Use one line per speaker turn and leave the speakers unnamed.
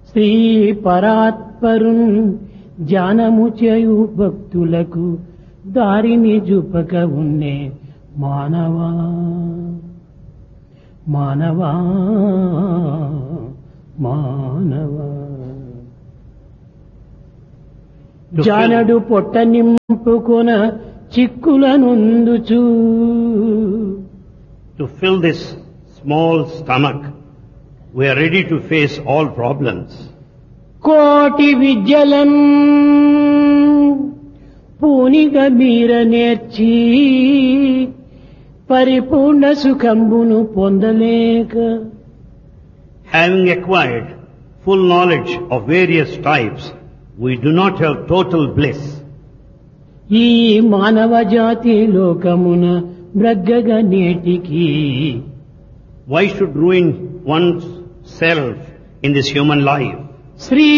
శ్రీ పరాత్పరున్ ధ్యానము చేయు భక్తులకు దారిని చూపక ఉన్నే మానవా మానవా మానవా జానడు పొట్ట నింపుకొన చిక్కులనుందుచు.
To fill this small stomach, we are ready to face all problems.
కోటి విద్యలన్ పూనిగ మీర నేర్చి పరిపూర్ణ సుఖంబును పొందలేక.
Having acquired full knowledge of various types, we do not have total bliss.
ఈ మానవ జాతి లోకమున బ్రగ్గగ నేటికి.
Why should ruin one's self in this human life?
Shri